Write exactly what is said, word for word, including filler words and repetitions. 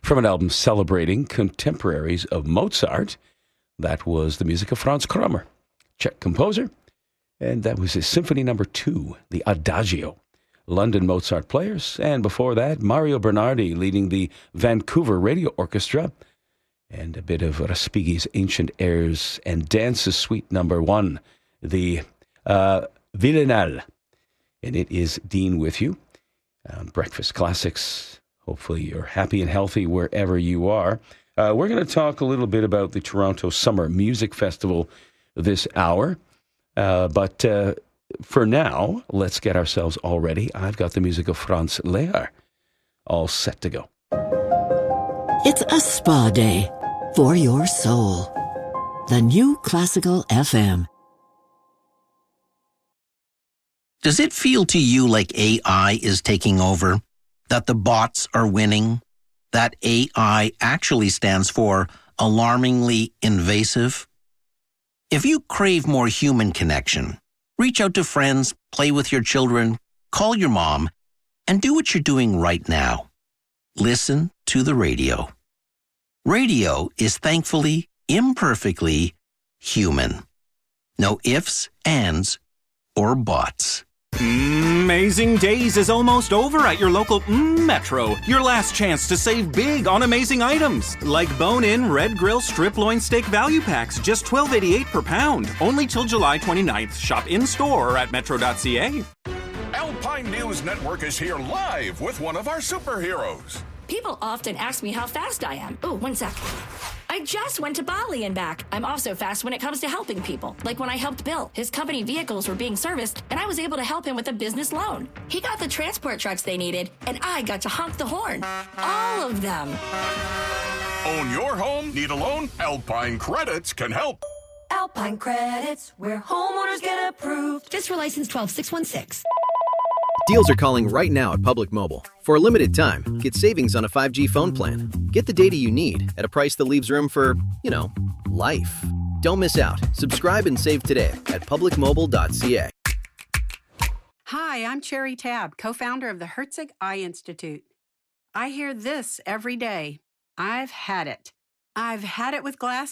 from an album celebrating contemporaries of Mozart. That was the music of Franz Krommer, Czech composer, and that was his Symphony Number Two, the Adagio. London Mozart Players, and before that, Mario Bernardi leading the Vancouver Radio Orchestra, and a bit of Respighi's Ancient Airs and Dances Suite Number One, the uh, Villeneuve. And it is Dean with you on Breakfast Classics. Hopefully you're happy and healthy wherever you are. Uh, we're going to talk a little bit about the Toronto Summer Music Festival this hour, uh, but uh, for now, let's get ourselves all ready. I've got the music of Franz Lehár all set to go. It's a spa day for your soul. The new Classical F M. Does it feel to you like A I is taking over? That the bots are winning? That A I actually stands for alarmingly invasive? If you crave more human connection, reach out to friends, play with your children, call your mom, and do what you're doing right now. Listen to the radio. Radio is thankfully, imperfectly human. No ifs, ands, or buts. Amazing Days is almost over at your local mm, Metro. Your last chance to save big on amazing items. Like bone-in red grill strip loin steak value packs, just twelve eighty-eight per pound. Only till July twenty-ninth. Shop in-store or at metro dot c a. Alpine News Network is here live with one of our superheroes. People often ask me how fast I am. Oh, one sec. I just went to Bali and back. I'm also fast when it comes to helping people. Like when I helped Bill. His company vehicles were being serviced, and I was able to help him with a business loan. He got the transport trucks they needed, and I got to honk the horn. All of them. Own your home? Need a loan? Alpine Credits can help. Alpine Credits, where homeowners get approved. Just for license twelve six one six. Deals are calling right now at Public Mobile. For a limited time, get savings on a five G phone plan. Get the data you need at a price that leaves room for, you know, life. Don't miss out. Subscribe and save today at public mobile dot c a. Hi, I'm Cherry Tab, co-founder of the Herzig Eye Institute. I hear this every day. I've had it. I've had it with glasses.